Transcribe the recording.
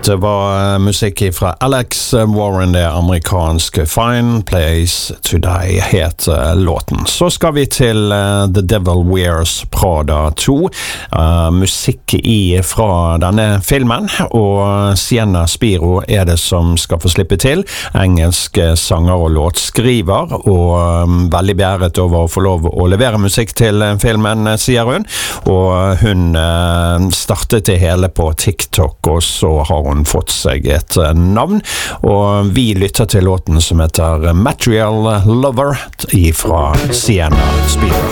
Det var musikk fra Alex Warren, det amerikanske Fine Place to Die het låten. Så skal vi til The Devil Wears Prada 2. Musikk fra denne filmen, og Sienna Spiro det som skal få slippe til. Engelsk sanger og låtskriver, og veldig beæret over å få lov å levere musikk til filmen, sier hun. Og hun startet det hele på TikTok, og så har hun fått seg et navn, og vi lytter til låten som heter Material Lover fra Sienna Spiro.